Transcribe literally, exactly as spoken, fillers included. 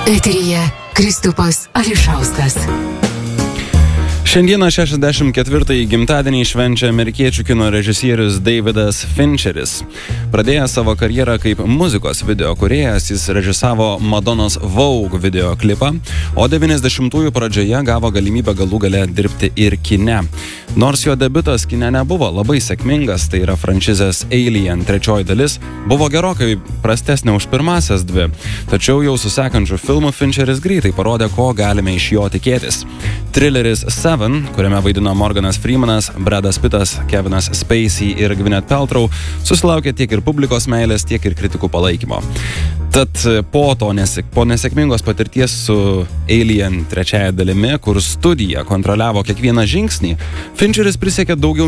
Eteryje Kristupas Ališauskas. Šiandieną šešiasdešimt ketvirtąjį gimtadienį švenčia amerikiečių kino režisierius Davidas Fincheris. Pradėjęs savo karjerą kaip muzikos video kūrėjas, jis režisavo Madonos Vogue video klipą, o devyniasdešimtųjų pradžioje gavo galimybę galų gale dirbti ir kine. Nors jo debiutas kine nebuvo labai sėkmingas, tai yra franšizės Alien trečioji dalis, buvo gerokai prastesnė už pirmasias dvi. Tačiau jau su sekančiu filmu Fincheris greitai parodė, ko galime iš jo tikėtis. Trileris Seven, kuriame vaidino Morganas Freemanas, Bradas Pittas, Kevinas Spacey ir Gwyneth Paltrow, susilaukė tiek ir publikos meilės, tiek ir kritikų palaikymo. Tad po to nesėk, po nesėkmingos patirties su Alien trečiaja dalimi, kur studija kontroliavo kiekvieną žingsnį, Fincheris prisiekė daugiau